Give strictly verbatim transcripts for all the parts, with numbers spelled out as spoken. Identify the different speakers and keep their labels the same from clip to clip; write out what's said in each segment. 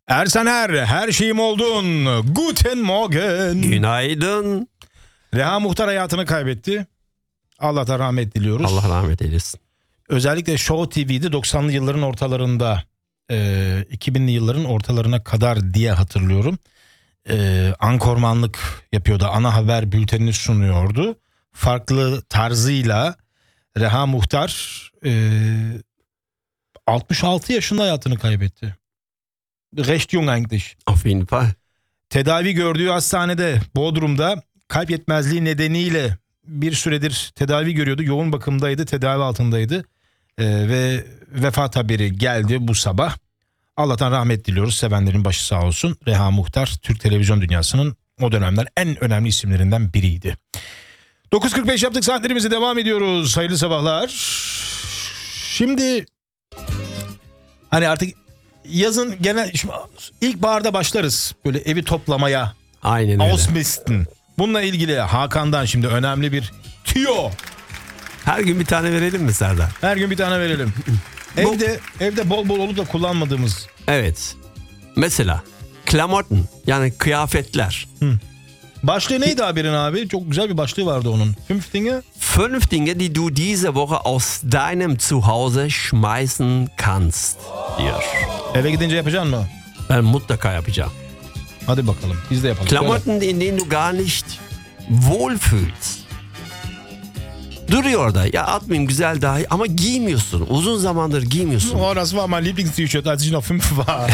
Speaker 1: Ersener, her şeyim oldun. Guten Morgen.
Speaker 2: Günaydın.
Speaker 1: Reha Muhtar hayatını kaybetti. Allah'tan rahmet diliyoruz.
Speaker 2: Allah rahmet eylesin.
Speaker 1: Özellikle Show T V'de doksanlı yılların ortalarında, e, iki binli yılların ortalarına kadar diye hatırlıyorum. E, ankormanlık yapıyordu. Ana haber bültenini sunuyordu. Farklı tarzıyla Reha Muhtar e, altmış altı yaşında hayatını kaybetti. Recht jung eigentlich.
Speaker 2: Auf jeden Fall.
Speaker 1: Tedavi gördüğü hastanede Bodrum'da kalp yetmezliği nedeniyle bir süredir tedavi görüyordu. Yoğun bakımdaydı, tedavi altındaydı. Ee, ve vefat haberi geldi bu sabah. Allah'tan rahmet diliyoruz. Sevenlerin başı sağ olsun. Reha Muhtar, Türk televizyon dünyasının o dönemler en önemli isimlerinden biriydi. dokuz kırk beş yaptık, saatlerimize devam ediyoruz. Hayırlı sabahlar. Şimdi hani artık yazın genel ilkbaharda başlarız böyle evi toplamaya.
Speaker 2: Aynen öyle.
Speaker 1: Ausmisten. Bununla ilgili Hakan'dan şimdi önemli bir tüyo.
Speaker 2: Her gün bir tane verelim mi Serdar?
Speaker 1: Her gün bir tane verelim. evde evde bol bol olup da kullanmadığımız.
Speaker 2: Evet. Mesela Klamotten, yani kıyafetler.
Speaker 1: Hı. Başlığı neydi haberin abi? Çok güzel bir başlığı vardı onun. Fünf Dinge.
Speaker 2: Fünf Dinge, die du diese Woche aus deinem Zuhause schmeißen kannst. Diyor.
Speaker 1: Eve gidince yapacaksın mı?
Speaker 2: Ben mutlaka yapacağım.
Speaker 1: Hadi bakalım, biz de yapalım.
Speaker 2: Klamotten, in denen du gar nicht wohlfühlst. Duruyor da, ya atmayayım güzel dahi ama giymiyorsun. Uzun zamandır giymiyorsun.
Speaker 1: Oh, das war mein Lieblings-T-Shirt, als ich noch fünf war.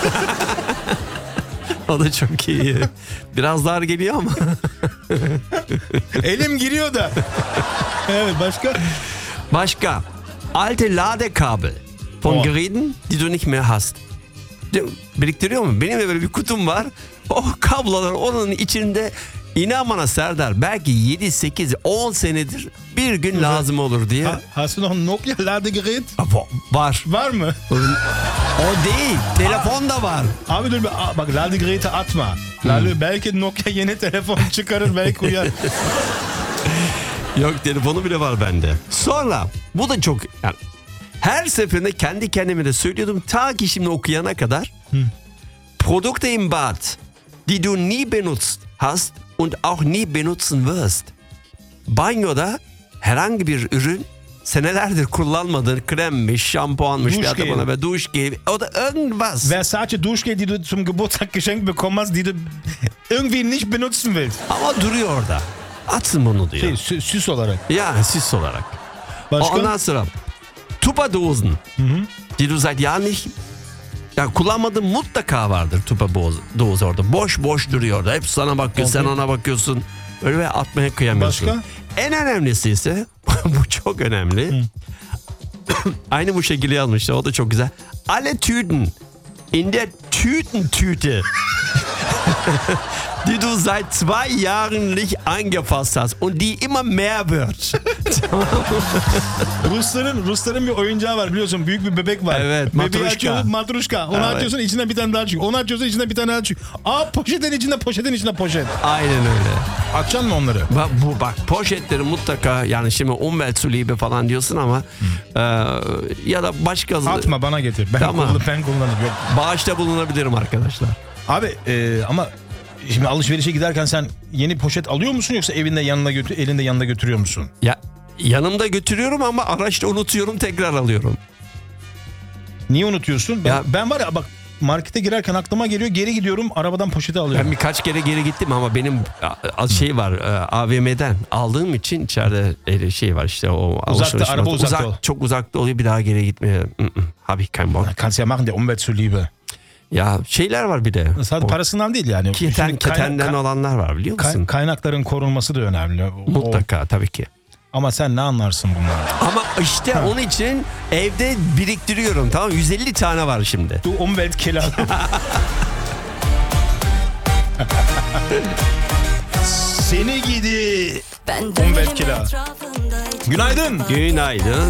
Speaker 2: O da çok iyi. Biraz dar geliyor ama.
Speaker 1: Elim giriyor da. Evet, başka?
Speaker 2: Başka. Alte Ladekabel von
Speaker 1: Oh.
Speaker 2: Geräten, die du nicht mehr hast. De- Biriktiriyor mu? Benim de böyle bir kutum var. O kablolar onun içinde, inan bana Serdar, belki yedi, sekiz, on senedir bir gün lazım olur diye.
Speaker 1: Ha, hast du noch ein Nokia-Ladegerät?
Speaker 2: Va- Var.
Speaker 1: Var mı?
Speaker 2: O değil. Telefon da var.
Speaker 1: Abi dur, aa, bak Ladegeräte atma. Lale, belki Nokia yeni telefon çıkarır, belki uyar.
Speaker 2: Yok, telefonu bile var bende. Sonra bu da çok, yani her seferinde kendi kendime de söylüyordum ta ki şimdi okuyana kadar. Hı. Produkte im Bad, die du nie benutzt hast und auch nie benutzen wirst. Banyoda herhangi bir ürün, senelerdir kullanmadığın kremmiş, şampuanmış,
Speaker 1: Duschgel.
Speaker 2: ve Duschgel o da irgendwas.
Speaker 1: Versace Duschgel, die du zum Geburtstag geschenkt bekommen hast, die du irgendwie nicht benutzen willst.
Speaker 2: Ama duruyor orada. Atsın bunu diyor.
Speaker 1: Şey, sü- süs olarak.
Speaker 2: Yani süs olarak.
Speaker 1: Başka?
Speaker 2: Ondan sonra Tupperdosen, die du seit Jahren nicht, ya kullanmadığın mutlaka vardır Tupperdosen orada. Boş boş duruyor orada. Hep sana bakıyor,
Speaker 1: Okay.
Speaker 2: sen ona bakıyorsun. Öyle ve atmaya kıyamıyorsun.
Speaker 1: Başka?
Speaker 2: En önemlisi ise bu çok önemli. Aynı bu şekilde yazmışlar. O da çok güzel. Alle Tüten in der Tütentüte die du seit zwei Jahren nicht angefasst hast und die immer mehr wird.
Speaker 1: Rusların Rusların bir oyuncağı var biliyorsun, büyük bir bebek var.
Speaker 2: Evet,
Speaker 1: Bebeği
Speaker 2: matruşka.
Speaker 1: açıyorsun, matruşka. Onu
Speaker 2: Evet.
Speaker 1: açıyorsun, içinden bir tane daha çıkıyor. Onu açıyorsun, içinden bir tane daha çıkıyor. Aa, poşetin içinde, poşetin içinde poşet.
Speaker 2: Aynen öyle.
Speaker 1: Açacaksın mı onları?
Speaker 2: Bak, bu bak poşetleri mutlaka, yani şimdi Umweltzuliebe falan diyorsun ama e, ya da başka
Speaker 1: Atma, bana getir. Ben,
Speaker 2: Tamam.
Speaker 1: kullan, ben kullanırım. Yok.
Speaker 2: bağışta bulunabilirim arkadaşlar.
Speaker 1: Abi e, ama şimdi alışverişe giderken sen yeni poşet alıyor musun, yoksa evinde yanına götür, elinde yanında götürüyor musun?
Speaker 2: Ya yanımda götürüyorum ama araçta unutuyorum, tekrar alıyorum.
Speaker 1: Niye unutuyorsun? Ben,
Speaker 2: Ya-
Speaker 1: ben var ya bak, markete girerken aklıma geliyor, geri gidiyorum, arabadan poşeti alıyorum.
Speaker 2: Ben birkaç kere geri gittim ama benim a- şey var, e, A V M'den aldığım için içeride öyle şey var işte, o alışveriş
Speaker 1: araba
Speaker 2: var.
Speaker 1: uzakta
Speaker 2: Uzak,
Speaker 1: ol.
Speaker 2: çok uzakta oluyor, bir daha geri gitmeye. Habe ich keinen Bock.
Speaker 1: Kannst ja machen, der Umwelt zuliebe.
Speaker 2: Ya şeyler var bir de.
Speaker 1: Sadece
Speaker 2: O
Speaker 1: parasından değil yani.
Speaker 2: Keten,
Speaker 1: Şimdi kaynak-
Speaker 2: ketenden olanlar var, biliyor
Speaker 1: kay-
Speaker 2: musun?
Speaker 1: kaynakların korunması da önemli. O-
Speaker 2: Mutlaka tabii ki.
Speaker 1: Ama sen ne anlarsın bundan?
Speaker 2: Ama işte onun için evde biriktiriyorum, tamam, yüz elli tane var şimdi.
Speaker 1: Du Umweltkiller. Seni gidi.
Speaker 3: Ben
Speaker 1: Umweltkiller. Günaydın.
Speaker 2: Günaydın.